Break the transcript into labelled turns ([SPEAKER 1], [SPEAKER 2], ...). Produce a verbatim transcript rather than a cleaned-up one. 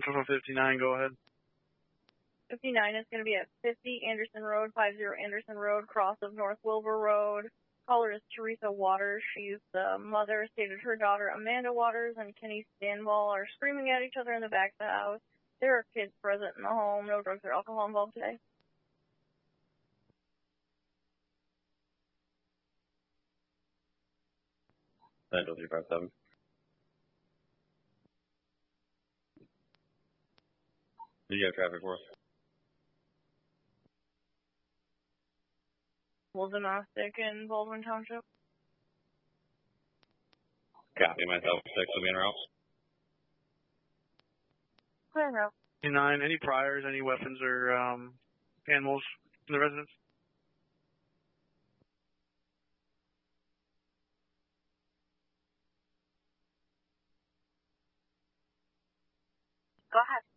[SPEAKER 1] fifty-nine, go ahead.
[SPEAKER 2] fifty-nine is going to be at fifty Anderson Road, fifty Anderson Road, cross of North Wilbur Road. Caller is Teresa Waters. She's the mother. Stated her daughter Amanda Waters and Kenny Stanball are screaming at each other in the back of the house. There are kids present in the home. No drugs or alcohol involved today.
[SPEAKER 3] Central three five seven. Did you have traffic for us?
[SPEAKER 2] Full domestic in Baldwin Township.
[SPEAKER 3] Copy, myself, six will be en route.
[SPEAKER 2] Clear en route.
[SPEAKER 1] fifty-nine, any priors, any weapons or um, animals in the residence?
[SPEAKER 2] Go ahead.